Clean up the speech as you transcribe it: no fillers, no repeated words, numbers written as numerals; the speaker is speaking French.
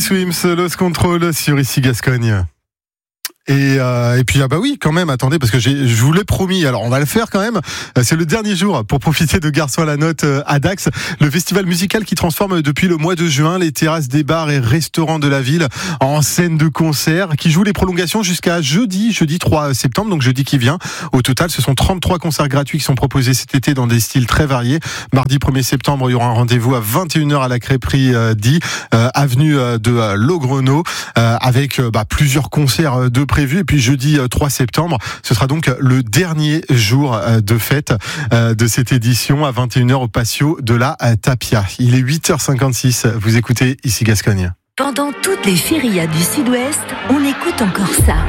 Swims, Lost Control sur ici Gascogne. Et puis oui quand même, attendez, parce que je vous l'ai promis, alors on va le faire quand même. C'est le dernier jour pour profiter de Garçons à la note à Dax, le festival musical qui transforme depuis le mois de juin les terrasses des bars et restaurants de la ville en scène de concert, qui joue les prolongations jusqu'à jeudi 3 septembre, donc jeudi qui vient. Au total, ce sont 33 concerts gratuits qui sont proposés cet été dans des styles très variés. Mardi 1er septembre, il y aura un rendez-vous à 21h à la crêperie avenue de Logreno, avec plusieurs concerts de prévu. Et puis jeudi 3 septembre, ce sera donc le dernier jour de fête de cette édition à 21h au patio de la Tapia. Il est 8h56, vous écoutez ici Gascogne. Pendant toutes les férias du Sud-Ouest, on écoute encore ça.